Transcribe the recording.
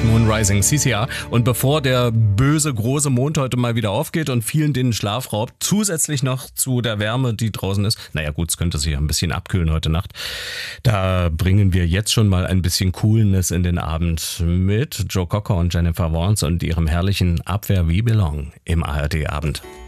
Moon Rising, CCR. Und bevor der böse, große Mond heute mal wieder aufgeht und vielen den Schlaf raubt, zusätzlich noch zu der Wärme, die draußen ist, naja gut, es könnte sich ein bisschen abkühlen heute Nacht, da bringen wir jetzt schon mal ein bisschen Coolness in den Abend mit Joe Cocker und Jennifer Warnes und ihrem herrlichen Abwehr We Belong im ARD-Abend.